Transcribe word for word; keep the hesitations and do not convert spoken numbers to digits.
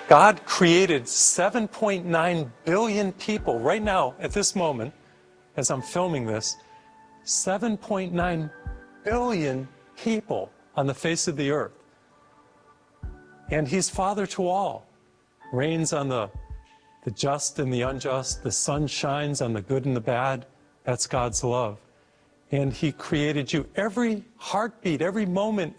God created seven point nine billion people right now at this moment, as I'm filming this, seven point nine billion people on the face of the earth. And he's Father to all, reigns on the, the just and the unjust, the sun shines on the good and the bad. That's God's love. And he created you every heartbeat, every moment,